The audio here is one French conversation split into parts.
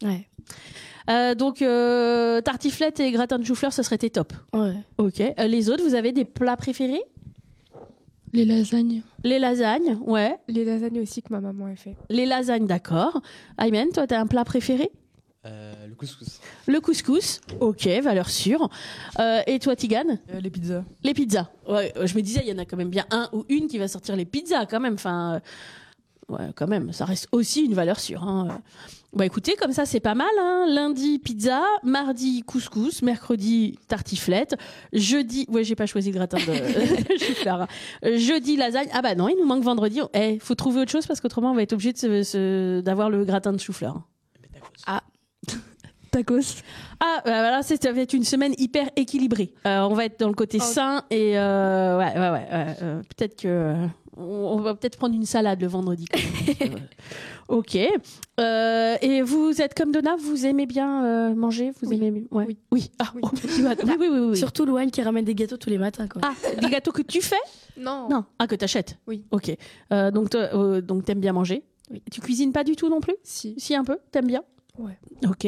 Ouais. Donc, tartiflette et gratin de chou-fleur, ce serait tes top. Ouais. Ok. Les autres, vous avez des plats préférés? Les lasagnes. Les lasagnes, ouais. Les lasagnes aussi que ma maman a fait. Les lasagnes, d'accord. Aymen, toi, t'as un plat préféré? Le couscous. Le couscous, ok, valeur sûre. Et toi, Tigane? Les pizzas. Les pizzas. Ouais, je me disais, il y en a quand même bien un ou une qui va sortir les pizzas, quand même. Enfin, ouais, quand même, ça reste aussi une valeur sûre. Hein. Bah écoutez, comme ça, c'est pas mal. Hein. Lundi, pizza. Mardi, couscous. Mercredi, tartiflette. Jeudi, ouais, j'ai pas choisi le gratin de chou-fleur. Hein. Jeudi, lasagne. Ah bah non, il nous manque vendredi. Faut trouver autre chose parce qu'autrement, on va être obligé d'avoir le gratin de chou-fleur. Ah. Tacos. Ah, voilà, ça va être une semaine hyper équilibrée. On va être dans le côté sain et peut-être que on va peut-être prendre une salade le vendredi. Quand même. Ok. Et vous êtes comme Donna, vous aimez bien manger, vous aimez, ouais. Oui. Oui. Ah, Oui. oui. Surtout Louane qui ramène des gâteaux tous les matins, quoi. Ah, des gâteaux que tu fais? Non. Non. Ah, que t'achètes? Oui. Ok. Donc t'aimes bien manger? Oui. Tu cuisines pas du tout non plus? Si. Si, un peu. T'aimes bien? Ouais. Ok.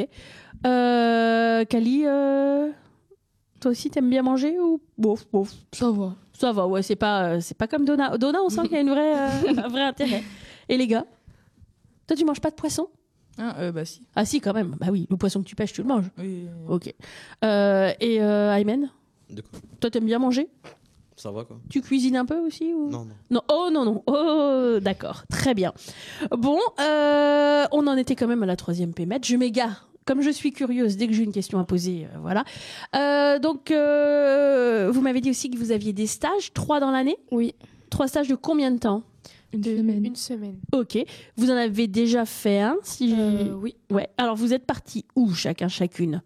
Kali, toi aussi t'aimes bien manger ou bof? Ça va. Ça va, ouais, c'est pas comme Donna. Donna, on sent qu'il y a un vrai intérêt. Et les gars, toi tu manges pas de poisson? Bah si. Ah si, quand même. Bah oui, le poisson que tu pêches, tu le manges. Oui. Ok. Et Aymen, De quoi? toi t'aimes bien manger? Ça va quoi? Tu cuisines un peu aussi ou... Non. Non, oh non. Oh, d'accord, très bien. Bon, on en était quand même à la 3e pémette. Je m'égare. Comme je suis curieuse, dès que j'ai une question à poser, voilà. Donc, vous m'avez dit aussi que vous aviez des stages, 3 dans l'année? Oui. 3 stages de combien de temps? Une semaine. Une semaine. Ok. Vous en avez déjà fait un? Oui. Ouais. Alors, vous êtes partis où, chacune?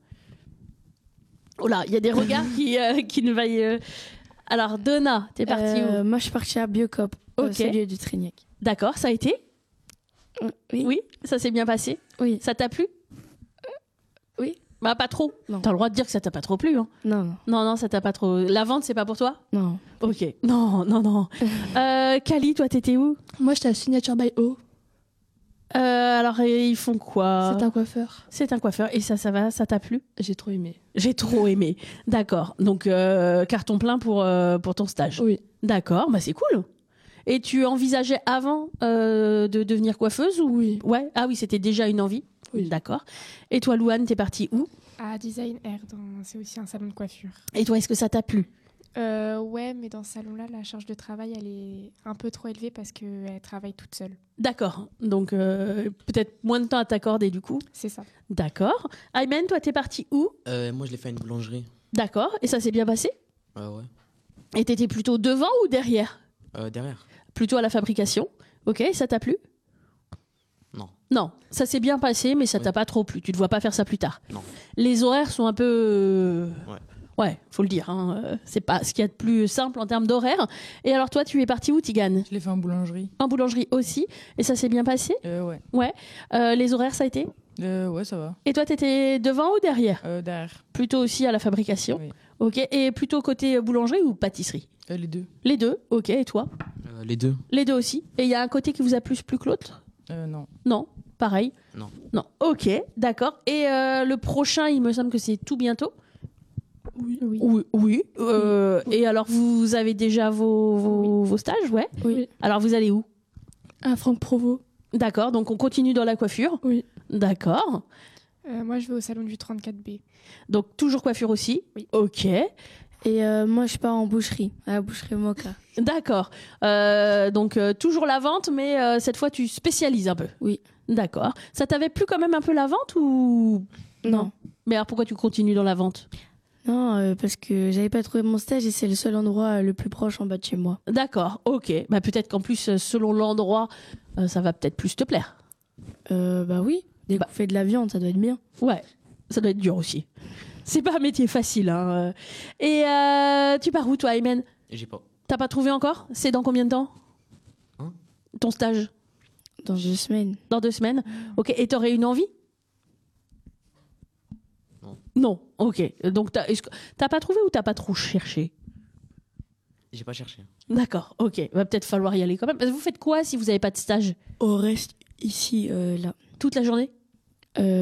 Oh là, il y a des regards qui ne vaillent... Alors, Donna, t'es partie où? Moi, je suis partie à Biocop, Ok. celui du Trignac. D'accord, ça a été? Oui. Oui, ça s'est bien passé? Oui. Ça t'a plu? Oui. Bah, pas trop. Non. T'as le droit de dire que ça t'a pas trop plu. Hein. Non. Non, ça t'a pas trop. La vente, c'est pas pour toi? Non. Ok. Non. Kali, toi, t'étais où? Moi, j'étais à Signature by O. Alors, ils font quoi? C'est un coiffeur. C'est un coiffeur. Et ça va? Ça t'a plu? J'ai trop aimé. J'ai trop aimé. D'accord. Donc, carton plein pour ton stage. Oui. D'accord. Bah, c'est cool. Et tu envisageais avant de devenir coiffeuse ou... Oui. Ouais. Ah oui, c'était déjà une envie. Oui. D'accord. Et toi, Louane, t'es partie où? À Design Air, c'est aussi un salon de coiffure. Et toi, est-ce que ça t'a plu? Ouais, mais dans ce salon-là, la charge de travail, elle est un peu trop élevée parce qu'elle travaille toute seule. D'accord. Donc, peut-être moins de temps à t'accorder, du coup. C'est ça. D'accord. Aymen, toi, t'es partie où? Moi je l'ai fait à une boulangerie. D'accord. Et ça s'est bien passé? Ouais. Et t'étais plutôt devant ou derrière? Derrière. Plutôt à la fabrication. Ok, ça t'a plu? Non. Non, ça s'est bien passé, mais ça t'a pas trop plu. Tu ne vois pas faire ça plus tard. Non. Les horaires sont un peu... Ouais. Ouais, faut le dire. Hein. C'est pas ce qu'il y a de plus simple en termes d'horaire. Et alors toi, tu es parti où, Tigane? Je l'ai fait en boulangerie. En boulangerie aussi. Et ça s'est bien passé? Ouais. Ouais. Les horaires, ça a été? Ouais, ça va. Et toi, t'étais devant ou derrière? Derrière. Plutôt aussi à la fabrication. Oui. Ok. Et plutôt côté boulangerie ou pâtisserie? Les deux. Les deux. Ok. Et toi? Les deux. Les deux aussi. Et il y a un côté qui vous a plus plu que l'autre? Non. Non. Pareil? Non. Non. Ok. D'accord. Et le prochain, il me semble que c'est tout bientôt? Oui. Et alors, vous avez déjà vos stages? Ouais. Oui. Alors, vous allez où? À Franck Provost. D'accord. Donc, on continue dans la coiffure? Oui. D'accord. Moi, je vais au salon du 34B. Donc, toujours coiffure aussi? Oui. Ok. Et moi, je pars en boucherie, à la boucherie Moka. D'accord. Donc, toujours la vente, mais cette fois, tu spécialises un peu? Oui. D'accord. Ça t'avait plu quand même un peu la vente ou... Non. Mais alors, pourquoi tu continues dans la vente? Non, parce que j'avais pas trouvé mon stage et c'est le seul endroit le plus proche en bas de chez moi. D'accord, ok. Bah, peut-être qu'en plus, selon l'endroit, ça va peut-être plus te plaire. Bah oui, découper de la viande, ça doit être bien. Ouais, ça doit être dur aussi. C'est pas un métier facile. Hein. Et tu pars où, toi, Aymen? J'ai pas. T'as pas trouvé encore? C'est dans combien de temps? Ton stage? Dans 2 semaines. Dans 2 semaines? Ok, et t'aurais une envie? Non, ok. Donc, t'as pas trouvé ou t'as pas trop cherché? J'ai pas cherché. D'accord, ok. Va peut-être falloir y aller quand même. Parce que vous faites quoi si vous avez pas de stage? On reste ici, là. Toute la journée?